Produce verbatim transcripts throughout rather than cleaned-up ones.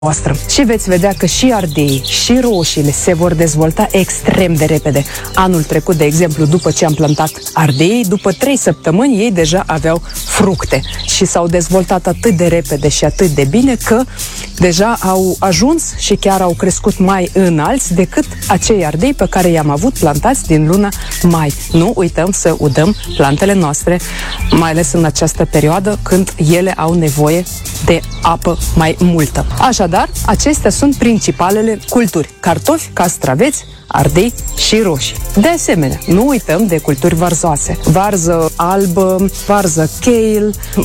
voastră. Și veți vedea că și ardei și roșiile se vor dezvolta extrem de repede. Anul trecut, de exemplu, după ce am plantat ardei, după trei săptămâni ei deja aveau fructe și s-au dezvoltat atât de repede și atât de bine că deja au ajuns și chiar au crescut mai înalți decât acei ardei pe care i-am avut plantați din luna mai. Nu uităm să udăm plantele noastre, mai ales în această perioadă când ele au nevoie de apă mai multă. Așadar, acestea sunt principalele culturi: cartofi, castraveți, ardei și roșii. De asemenea, nu uităm de culturi varzoase: varză albă, varză kale,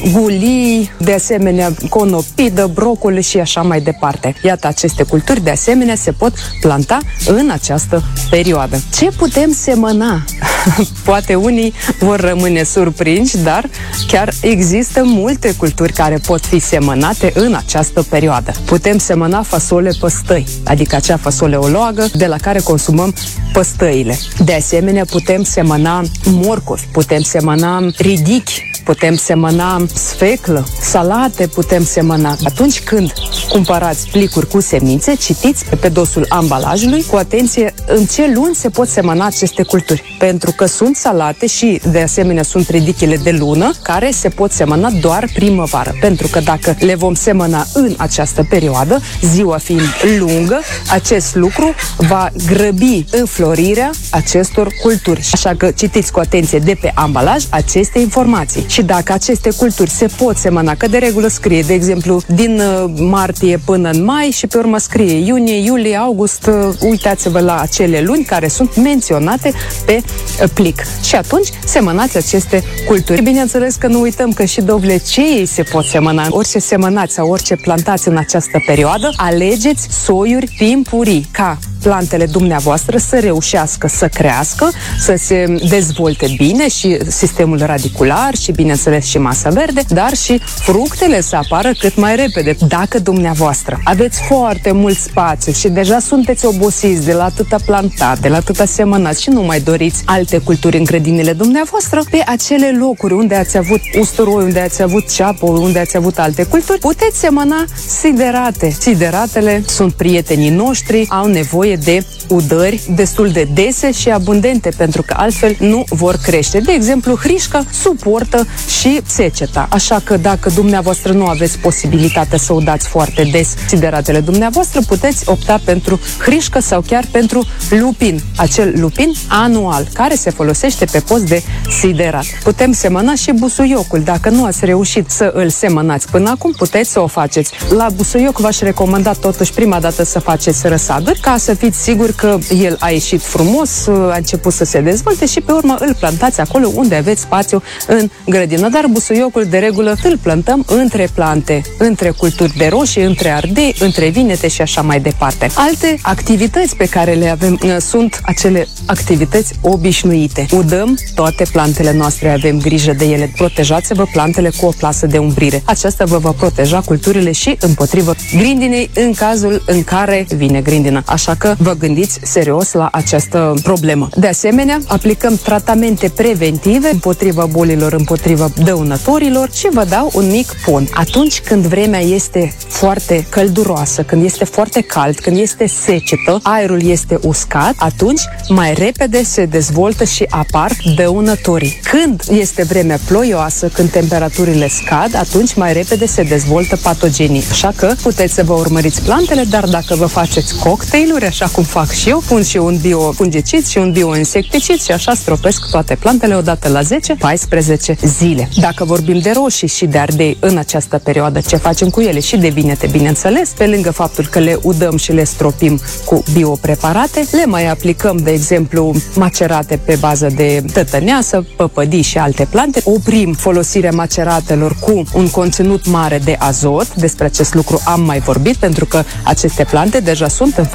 gulii, de asemenea conopidă, brocoli și așa mai departe. Iată, aceste culturi de asemenea se pot planta în această perioadă. Ce putem semăna? Poate unii vor rămâne surprinși, dar chiar există multe culturi care pot fi semănate în această perioadă. Putem semăna fasole păstăi, adică acea fasole oloagă de la care consumăm păstăile. De asemenea, putem semăna morcovi, putem semăna ridichi, putem semăna sfeclă, salate putem semăna. Atunci când cumpărați plicuri cu semințe, citiți pe dosul ambalajului cu atenție în ce luni se pot semăna aceste culturi. Pentru că sunt salate și de asemenea sunt ridichile de lună care se pot semăna doar primăvară. Pentru că dacă le vom semăna în această perioadă, ziua fiind lungă, acest lucru va grăbi înflorirea acestor culturi. Așa că citiți cu atenție de pe ambalaj aceste informații. Și dacă aceste culturi se pot semăna, că de regulă scrie, de exemplu, din martie până în mai și pe urmă scrie iunie, iulie, august, uitați-vă la acele luni care sunt menționate pe plic. Și atunci semănați aceste culturi. Bineînțeles că nu uităm că și dovleceii se pot semăna. Orice semănați sau orice plantați în această perioadă, alegeți soiuri timpurii ca plantele dumneavoastră să reușească să crească, să se dezvolte bine și sistemul radicular și, bineînțeles, și masa verde, dar și fructele să apară cât mai repede. Dacă dumneavoastră aveți foarte mult spațiu și deja sunteți obosiți de la atâta plantat, de la atâta semănat și nu mai doriți alte culturi în grădinile dumneavoastră, pe acele locuri unde ați avut usturoi, unde ați avut ceapă, unde ați avut alte culturi, puteți semăna siderate. Sideratele sunt prietenii noștri, au nevoie de udări destul de dese și abundente, pentru că altfel nu vor crește. De exemplu, hrișca suportă și seceta, așa că dacă dumneavoastră nu aveți posibilitatea să udați foarte des sideratele dumneavoastră, puteți opta pentru hrișcă sau chiar pentru lupin, acel lupin anual care se folosește pe post de siderat. Putem semăna și busuiocul. Dacă nu ați reușit să îl semănați până acum, puteți să o faceți. La busuioc v-aș recomanda totuși prima dată să faceți răsaduri, ca să fiți siguri că el a ieșit frumos, a început să se dezvolte și pe urmă îl plantați acolo unde aveți spațiu în grădină. Dar busuiocul de regulă îl plantăm între plante, între culturi de roșii, între ardei, între vinete și așa mai departe. Alte activități pe care le avem sunt acele activități obișnuite. Udăm toate plantele noastre, avem grijă de ele. Protejați-vă plantele cu o plasă de umbrire. Aceasta vă va proteja culturile și împotrivă grindinei în cazul în care vine grindina. Așa că vă gândiți serios la această problemă. De asemenea, aplicăm tratamente preventive împotriva bolilor, împotriva dăunătorilor și vă dau un mic pont. Atunci când vremea este foarte călduroasă, când este foarte cald, când este secetă, aerul este uscat, atunci mai repede se dezvoltă și apar dăunătorii. Când este vremea ploioasă, când temperaturile scad, atunci mai repede se dezvoltă patogenii. Așa că puteți să vă urmăriți plantele, dar dacă vă faceți cocktailuri, așa cum fac și eu, pun și un biofungicid și un bioinsecticid și așa stropesc toate plantele odată la zece paisprezece zile. Dacă vorbim de roșii și de ardei în această perioadă, ce facem cu ele? Și de vinete, bineînțeles, pe lângă faptul că le udăm și le stropim cu biopreparate, le mai aplicăm, de exemplu, macerate pe bază de tătăneasă, păpădii și alte plante. Oprim folosirea maceratelor cu un conținut mare de azot. Despre acest lucru am mai vorbit, pentru că aceste plante deja sunt în faza lor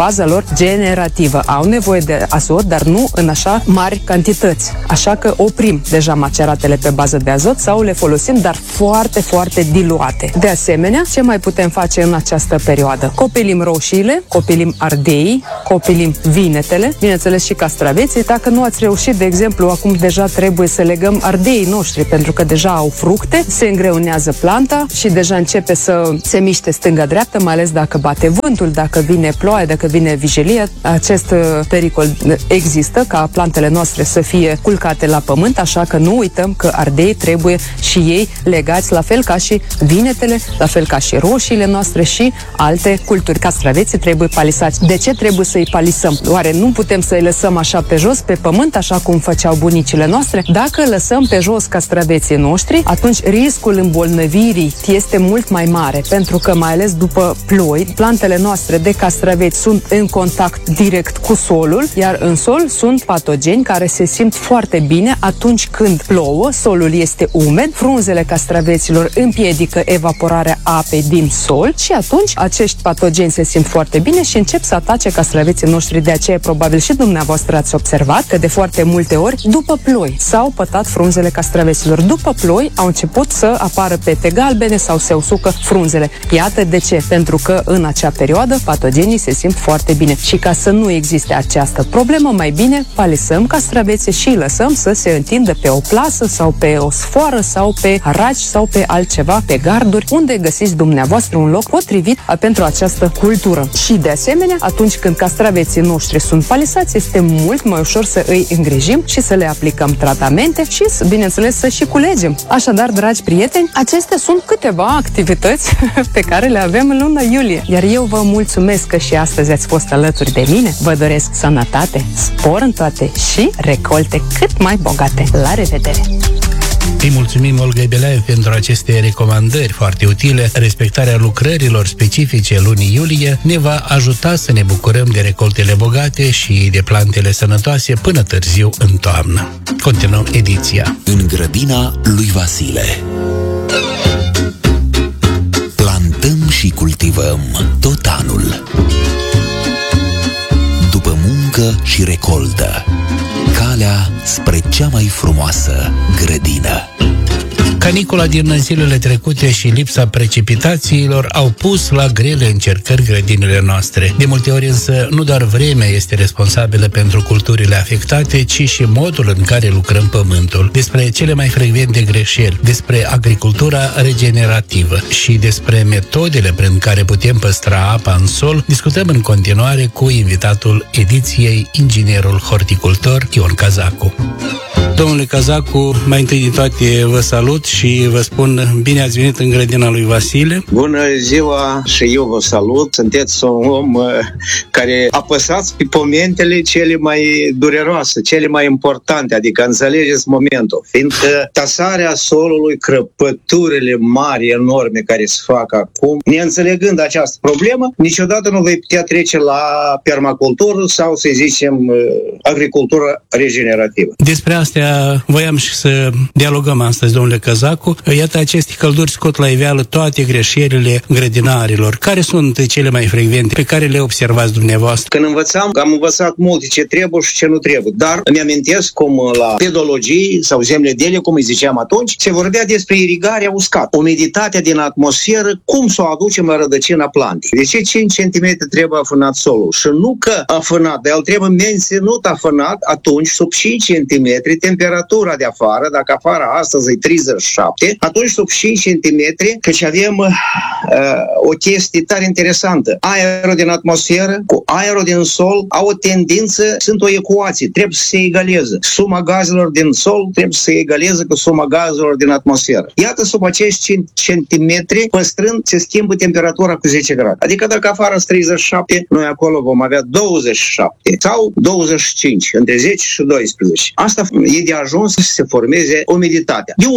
regenerativă. Au nevoie de azot, dar nu în așa mari cantități. Așa că oprim deja maceratele pe bază de azot sau le folosim, dar foarte, foarte diluate. De asemenea, ce mai putem face în această perioadă? Copilim roșiile, copilim ardeii, copilim vinetele, bineînțeles și castraveții. Dacă nu ați reușit, de exemplu, acum deja trebuie să legăm ardeii noștri, pentru că deja au fructe, se îngreunează planta și deja începe să se miște stânga-dreapta, mai ales dacă bate vântul, dacă vine ploaia, dacă vine vigilia. Acest pericol există ca plantele noastre să fie culcate la pământ, așa că nu uităm că ardeii trebuie și ei legați, la fel ca și vinetele, la fel ca și roșiile noastre și alte culturi. Castraveții trebuie palisați. De ce trebuie să-i palisăm? Oare nu putem să-i lăsăm așa pe jos, pe pământ, așa cum făceau bunicile noastre? Dacă lăsăm pe jos castraveții noștri, atunci riscul îmbolnăvirii este mult mai mare, pentru că mai ales după ploi, plantele noastre de castraveți sunt în contact direct cu solul, iar în sol sunt patogeni care se simt foarte bine atunci când plouă, solul este umed, frunzele castraveților împiedică evaporarea apei din sol și atunci acești patogeni se simt foarte bine și încep să atace castraveții noștri. De aceea probabil și dumneavoastră ați observat că de foarte multe ori după ploi s-au pătat frunzele castraveților. După ploi au început să apară pete galbene sau se usucă frunzele. Iată de ce. Pentru că în acea perioadă patogenii se simt foarte bine. Și ca să nu existe această problemă, mai bine palisăm castraveții și îi lăsăm să se întindă pe o plasă sau pe o sfoară sau pe haraci sau pe altceva, pe garduri, unde găsiți dumneavoastră un loc potrivit pentru această cultură. Și de asemenea, atunci când castraveții noștri sunt palisați, este mult mai ușor să îi îngrijim și să le aplicăm tratamente și, bineînțeles, să și culegem. Așadar, dragi prieteni, acestea sunt câteva activități pe care le avem în luna iulie. Iar eu vă mulțumesc că și astăzi ați fost alături de mine. Vă doresc sănătate, spor în toate și recolte cât mai bogate. La revedere! Îi mulțumim Olga Belaev pentru aceste recomandări foarte utile. Respectarea lucrărilor specifice lunii iulie ne va ajuta să ne bucurăm de recoltele bogate și de plantele sănătoase până târziu în toamnă. Continuăm ediția. În grădina lui Vasile. Plantăm și cultivăm tot anul. După muncă și recoltă, calea spre cea mai frumoasă grădină. Canicula din zilele trecute și lipsa precipitațiilor au pus la grele încercări grădinile noastre. De multe ori însă nu doar vremea este responsabilă pentru culturile afectate, ci și modul în care lucrăm pământul. Despre cele mai frecvente greșeli, despre agricultura regenerativă și despre metodele prin care putem păstra apa în sol, discutăm în continuare cu invitatul ediției, inginerul horticultor Ion Cazacu. Domnule Cazacu, mai întâi din toate vă salut și vă spun bine ați venit în grădina lui Vasile. Bună ziua și eu vă salut. Sunteți un om uh, care apăsați pe momentele cele mai dureroase, cele mai importante, adică înțelegeți momentul. Fiindcă tasarea solului, crăpăturile mari, enorme care se fac acum, neînțelegând această problemă, niciodată nu vei putea trece la permacultură sau, să zicem, uh, agricultură regenerativă. Despre astea voiam și să dialogăm astăzi, domnule Cazacu. Iată, aceste călduri scot la iveală toate greșelile grădinarilor. Care sunt cele mai frecvente pe care le observați dumneavoastră? Când învățam, am învățat multe ce trebuie și ce nu trebuie, dar îmi amintesc cum la pedologie sau zemledele, cum îi ziceam atunci, se vorbea despre irigarea uscată, umiditatea din atmosferă, cum să o aducem la rădăcina plantei. De ce cinci centimetri trebuie afânat solul? Și nu că afânat, dar el trebuie menținut afânat atunci sub cinci centimetri temperatura de afară, dacă afară astăzi e treizeci și șapte, atunci sub cinci centimetri, căci avem uh, o chestie tare interesantă. Aerul din atmosferă cu aerul din sol au o tendință, sunt o ecuație, trebuie să se egaleze. Suma gazelor din sol trebuie să se egaleze cu suma gazelor din atmosferă. Iată, sub acești cinci centimetri, păstrând, se schimbă temperatura cu zece grade. Adică dacă afară sunt treizeci și șapte, noi acolo vom avea douăzeci și șapte sau douăzeci și cinci, între zece și doisprezece. Asta e de ajuns să se formeze umiditatea. De unde se ia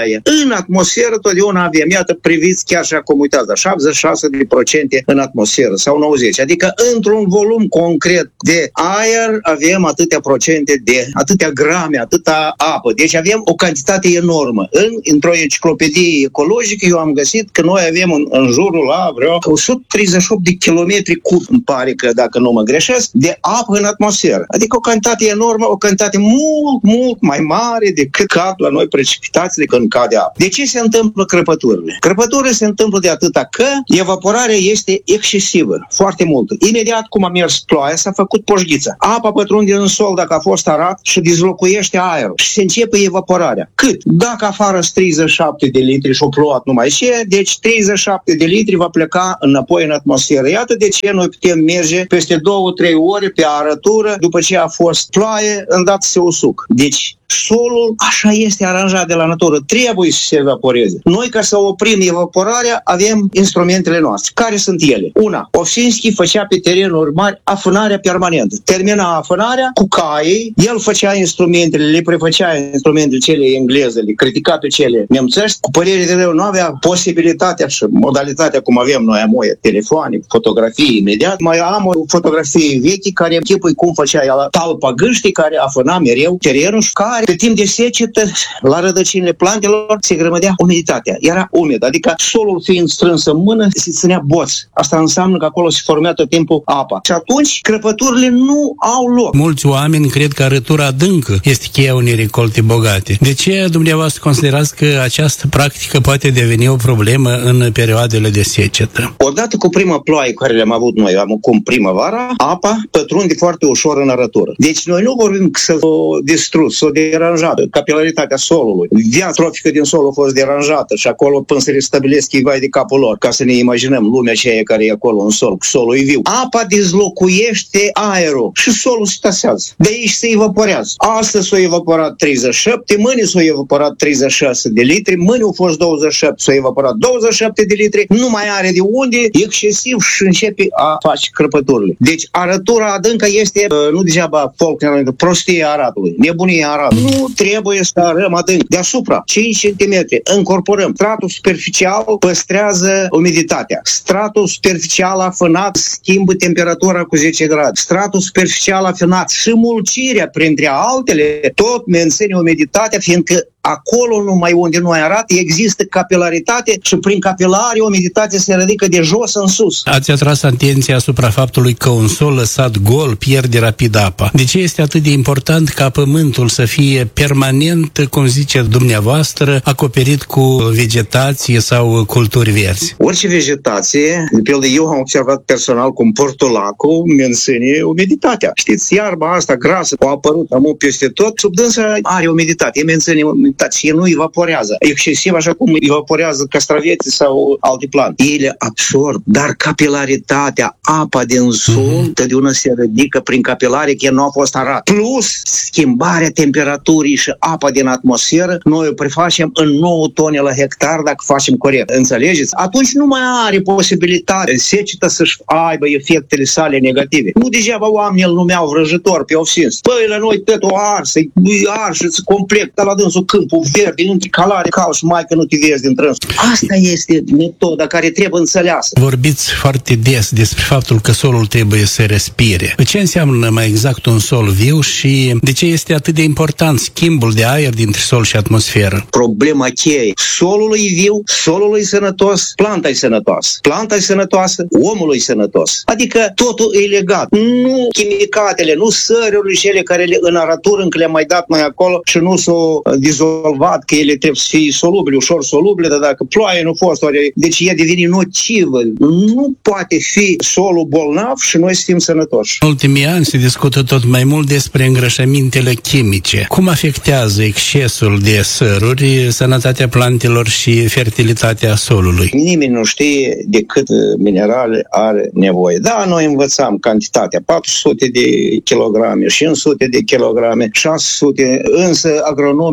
e. În atmosferă totdeauna avem, iată, priviți chiar și acum, uitați, șaptezeci și șase la sută în atmosferă sau nouăzeci. Adică într-un volum concret de aer avem atâtea procente de, atâtea grame, atâta apă. Deci avem o cantitate enormă. În, într-o enciclopedie ecologică eu am găsit că noi avem în, în jurul la vreo o sută treizeci și opt de kilometri cub, îmi pare că dacă nu mă greșesc, de apă în atmosferă. Adică o cantitate enormă, o cantitate mult, mult mai mare decât cad la noi precipitațiile când cade apă. De ce se întâmplă crăpăturile? Crăpăturile se întâmplă de atâta că evaporarea este excesivă, foarte multă. Imediat cum a mers ploaia, s-a făcut poșghița. Apa pătrunde în sol dacă a fost arat și dezlocuiește aerul și se începe evaporarea. Cât? Dacă afară sunt treizeci și șapte de litri și o plouat numai ce, deci treizeci și șapte de litri va pleca înapoi în atmosferă. Iată de ce noi putem merge peste două trei ore pe arătură după ce a fost ploaie, îndată se usuc. Deci solul așa este aranjat de la natură, trebuie să se evaporeze. Noi, ca să oprim evaporarea, avem instrumentele noastre. Care sunt ele? Una, Ovsinski făcea pe terenuri mari afânarea permanentă. Termina afânarea cu caii, el făcea instrumentele, le prefăcea instrumentele cele engleze, le critica pe cele nemțești. Cu părere de rău, nu avea posibilitatea și modalitatea cum avem noi, am o telefoane, fotografii imediat. Mai am o fotografie veche care chipui cum făcea el talpa gâștii care afâna mereu terenul și care pe timp de secetă, la rădăcinile plantelor, se grămădea umiditatea. Era umed, adică solul fiind strâns în mână, se ținea boț. Asta înseamnă că acolo se formea tot timpul apa. Și atunci, crăpăturile nu au loc. Mulți oameni cred că arătura adâncă este cheia unei recolte bogate. De ce dumneavoastră considerați că această practică poate deveni o problemă în perioadele de secetă? Odată cu prima ploaie care le-am avut noi, am cum primăvara, apa pătrunde foarte ușor în arătură. Deci noi nu vorbim să o distrus, să o deranjată, capilaritatea solului. Viața trofică din sol a fost deranjată și acolo până se restabilesc ei vai de capul lor, ca să ne imaginăm lumea aceea care e acolo în sol, solul e viu. Apa dezlocuiește aerul și solul se tasează. De aici se evaporează. Astăzi s-a evaporat treizeci și șapte, mâine s-a evaporat treizeci și șase de litri, mâine au fost douăzeci și șapte, s-a evaporat douăzeci și șapte de litri, nu mai are de unde, excesiv și începe a face crăpăturile. Deci arătura adâncă este, nu degeaba folk, prostia aratului, nebunia aratului. Nu trebuie să arăm adânc. Deasupra, cinci centimetri, încorporăm. Stratul superficial păstrează umiditatea. Stratul superficial afânat schimbă temperatura cu zece grade. Stratul superficial afânat și mulcirea, printre altele, tot menține umiditatea, fiindcă acolo numai unde nu ai arat există capilaritate și prin capilare umiditatea se ridică de jos în sus. Ați atras atenția asupra faptului că un sol lăsat gol pierde rapid apa. De ce este atât de important ca pământul să fie permanent, cum zice dumneavoastră, acoperit cu vegetație sau culturi verzi? Orice vegetație, de pildă eu am observat personal cum portolacul menține umiditatea. Știți, iarba asta grasă a apărut am peste tot, sub dânsa are umiditate, menține umiditate și nu evaporează excesiv așa cum evaporează castraveții sau alte plante. Ele absorb, dar capilaritatea, apa din sol, mm-hmm. totdeauna se ridică prin capilare că nu a fost arat. Plus schimbarea temperaturii și apa din atmosferă, noi o prefacem în nouă tone la hectar dacă facem corect. Înțelegeți? Atunci nu mai are posibilitate secetă să-și aibă efectele sale negative. Nu degeaba oamenii îl numeau vrăjitor pe Ovsins. Păi la noi tot o arsă, arșă-ți complet, dar la dânsul câmpul verde, între calare, cal și mai că nu te vezi din trânsul. Asta este metoda care trebuie înțeleasă. Vorbiți foarte des despre faptul că solul trebuie să respire. Ce înseamnă mai exact un sol viu și de ce este atât de important schimbul de aer dintre sol și atmosferă? Problema cheie. Solul e viu, solul e sănătos, planta e sănătoasă. Planta e sănătoasă, omul e sănătos. Adică totul e legat. Nu chimicatele, nu sărurile cele care le, în arătură încă le-am mai dat mai acolo și nu s-o dizolvat, că ele trebuie să fie solubile, ușor solubile, dar dacă ploaie nu fost, ori, deci ea devine nocivă. Nu poate fi solul bolnav și noi să fim sănătoși. În ultimii ani se discută tot mai mult despre îngrășămintele chimice. Cum afectează excesul de săruri sănătatea plantelor și fertilitatea solului? Nimeni nu știe de cât minerale are nevoie. Da, noi învățam cantitatea, patru sute de kilograme, cinci sute de kilograme, șase sute, însă agronomii care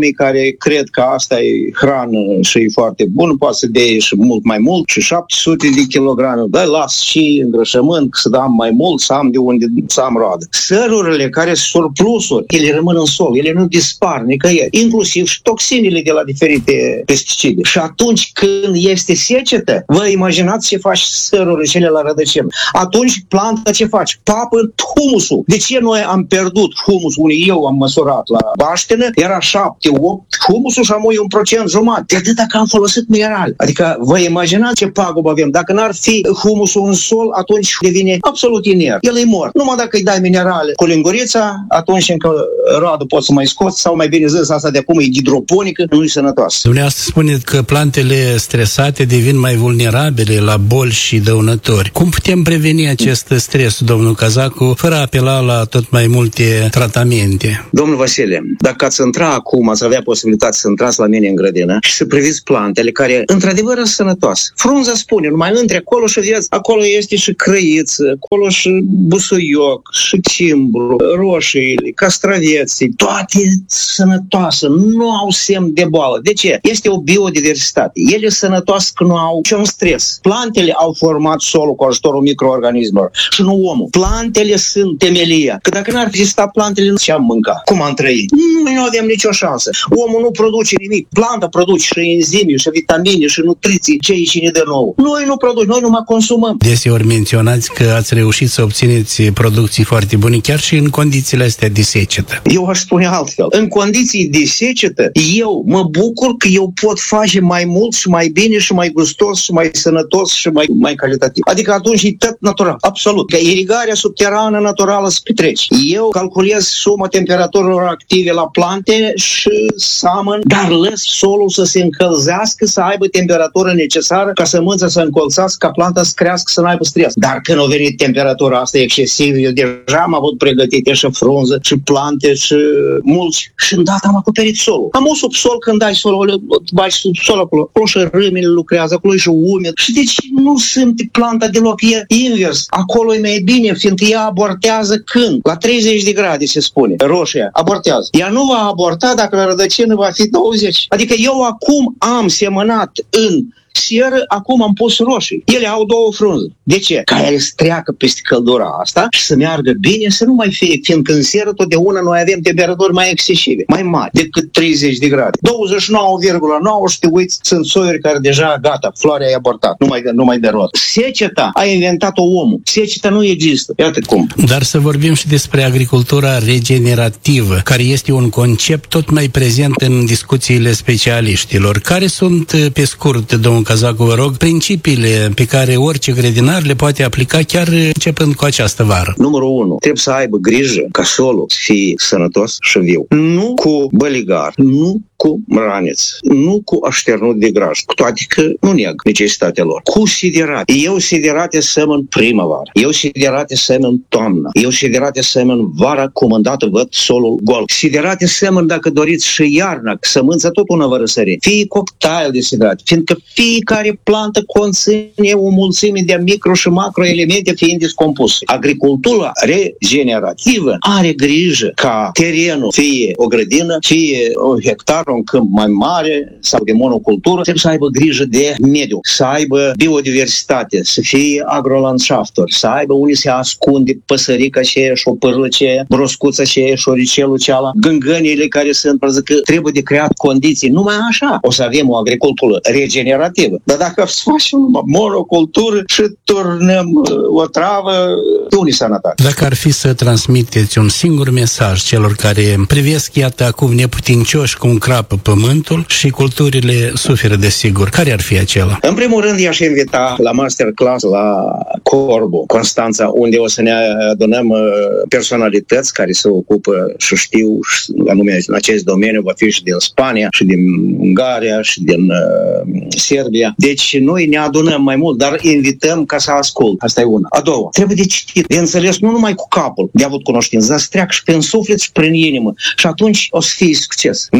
care cred că asta e hrană și e foarte bun, poate să dea și mult mai mult, și șapte sute de kilograme, da, las și îngrășământ, să dăm mai mult, să am de unde să am roadă. Sărurile care sunt surplusuri, ele rămân în sol, ele nu dispar nicăieri, inclusiv și toxinile de la diferite pesticide. Și atunci când este secetă, vă imaginați ce faci sărurile cele la rădăcină. Atunci planta ce faci? Papă humusul. De ce noi am pierdut humusul? Unii eu am măsurat la baștenă, era șapte opt humusul și amoi un procent jumătate. De atâta că am folosit mineral. Adică vă imaginați ce pagubă avem. Dacă n-ar fi humusul în sol, atunci devine absolut inert. El e mort. Numai dacă îi dai minerale cu lingurița, atunci încă roadă poți să mai scoți, sau mai bine zis, asta de acum e hidroponică, nu e sănătoasă. Dumneavoastră spuneți că plantele stresate devin mai vulnerabile la boli și dăunători. Cum putem preveni acest stres, domnul Cazacu, fără a apela la tot mai multe tratamente? Domnul Vasile, dacă ați intra acum, ați avea posibilitatea să intrați la mine în grădină și să priviți plantele care, într-adevăr, sunt sănătoase. Frunza spune, numai intre acolo și vedeți, acolo este și crăiță, acolo și busuioc, și cimbru, roșiile, castraveții, toate sănătoase, nu au semn de boală. De ce? Este o biodiversitate. Ele sănătoase că nu au niciun stres. Plantele au format solul cu ajutorul microorganismelor și nu omul. Plantele sunt temelia. Că dacă n-ar exista plantele, nu ce-am mâncat. Cum am trăit? Noi nu avem nicio șansă. Omul nu produce nimic. Planta produce și enzime, și vitamine, și nutriții, ce și ne dă nou. Noi nu producem, noi numai consumăm. Deseori menționați că ați reușit să obțineți producții foarte bune, chiar și în condițiile astea de secetă. Eu aș spune altfel. În condiții de secetă, eu mă bucur că eu pot face mai mult și mai bine și mai gustos și mai sănătos și mai, mai calitativ. Adică atunci e tot natural. Absolut. Că irigarea subterană naturală se petrece. Eu calculez suma temperaturilor active la plante și seamăn, dar lăs solul să se încălzească, să aibă temperatura necesară ca sămânța să încolțească, ca planta să crească, să nu aibă stres. Dar când a venit temperatura asta excesivă, eu deja am avut pregătite și frunză, și plante, și mulți. Și îndată am acoperit solul. Am o subsol, când dai solul, bagi subsol acolo. Acolo și râmile lucrează, acolo e și umed. Și deci nu simte planta deloc, e invers. Acolo e mai bine, fiindcă ea abortează când? La treizeci de grade, se spune. Roșia abortează. Ea nu va aborta dacă la rădăcină va fi douăzeci. Adică eu acum am semănat în sieră, acum am pus roșii. Ele au două frunze. De ce? Ca ele să treacă peste căldura asta și să meargă bine, să nu mai fie, fiindcă în sieră totdeauna noi avem temperaturi mai excesive, mai mari decât treizeci de grade. douăzeci și nouă virgulă nouă și te uiți, sunt soiuri care deja gata, floarea e abortat, nu mai, nu mai de rost. Seceta a inventat-o omul. Seceta nu există. Iată cum. Dar să vorbim și despre agricultura regenerativă, care este un concept tot mai prezent în discuțiile specialiștilor. Care sunt, pe scurt, domnul Cazacu, vă rog, principiile pe care orice grădinar le poate aplica chiar începând cu această vară? Numărul unu. Trebuie să aibă grijă ca solul să fie sănătos și viu. Nu cu băligar, nu cu mraneț, nu cu așternut de graj, cu toate că nu neg necesitatea lor. Cu siderate. Eu siderate semăn primăvară. Eu siderate semăn toamnă. Eu siderate semăn vara, cum îndată văd solul gol. Siderate semăn, dacă doriți, și iarna, că sămânța tot una vă răsări. Fie cocktail de siderate, fiindcă fiecare plantă conține o mulțime de micro și macroelemente fiind descompuse. Agricultura regenerativă are grijă ca terenul, fie o grădină, fie un hectar, un câmp mai mare sau de monocultură, trebuie să aibă grijă de mediu, să aibă biodiversitate, să fie agrolandșafturi, să aibă unde se ascunde păsărica aceea și o pârlă aceea, broscuța aceea și oricelul ceala, gângănile care sunt, pentru că trebuie de creat condiții. Numai așa o să avem o agricultură regenerativă. Dar dacă facem monocultură și turnăm o travă, unii sănătate. Dacă ar fi să transmiteți un singur mesaj celor care privesc, iată, acum neputincioși cum crapă pământul și culturile suferă de sigur, care ar fi acela? În primul rând, i-aș invita la masterclass la Corbu, Constanța, unde o să ne adunăm personalități care se ocupă și știu, anume în acest domeniu, va fi și din Spania, și din Ungaria, și din uh, Serbia. Deci noi ne adunăm mai mult, dar invităm ca să ascult. Asta e una. A doua, trebuie de citit, de înțeles nu numai cu capul, de avut cunoștință, dar să treacă și prin suflet și prin inimă. Și atunci o să fie succes. Nu o să avem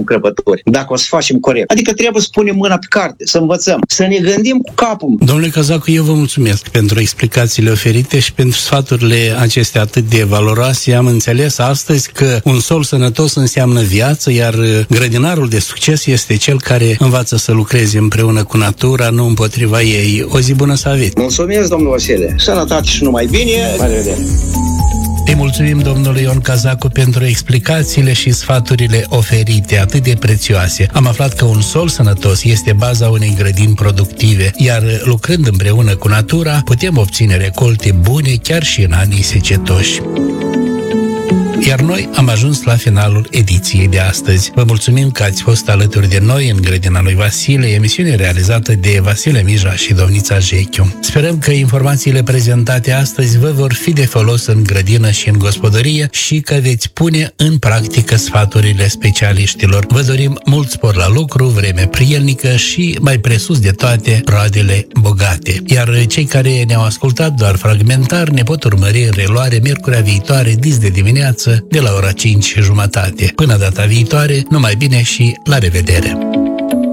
crăpături, dacă o să facem corect. Adică trebuie să punem mâna pe carte, să învățăm, să ne gândim cu capul. Domnule Cazacu, eu vă mulțumesc pentru explicațiile oferite și pentru sfaturile acestea atât de valoroase. Am înțeles astăzi că un sol sănătos înseamnă viață, iar grădinarul de succes este cel care învață să lucreze împreună cu natura, nu împotriva ei. O zi bună să aveți! Mulțumesc, domnul Vasile! Sănătate și numai bine! La revedere! Îi mulțumim domnului Ion Cazacu pentru explicațiile și sfaturile oferite, atât de prețioase. Am aflat că un sol sănătos este baza unei grădini productive, iar lucrând împreună cu natura, putem obține recolte bune chiar și în anii secetoși. Iar noi am ajuns la finalul ediției de astăzi. Vă mulțumim că ați fost alături de noi în Grădina lui Vasile, emisiune realizată de Vasile Mija și domnița Jechiu. Sperăm că informațiile prezentate astăzi vă vor fi de folos în grădină și în gospodărie și că veți pune în practică sfaturile specialiștilor. Vă dorim mult spor la lucru, vreme prielnică și, mai presus de toate, roadele bogate. Iar cei care ne-au ascultat doar fragmentar ne pot urmări în reluare miercurea viitoare, dis de dimineață, de la ora cinci și jumătate. Până data viitoare, numai bine și la revedere!